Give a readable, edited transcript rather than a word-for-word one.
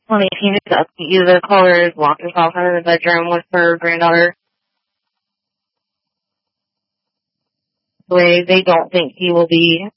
Honey, she needs to update you. The caller is locked herself in the bedroom with her granddaughter. They don't think he will be